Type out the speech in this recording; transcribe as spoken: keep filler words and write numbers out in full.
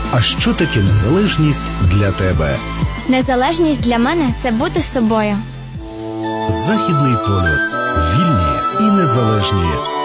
А що таке незалежність для тебе? Незалежність для мене – це бути собою. Західний полюс. Вільні і незалежні.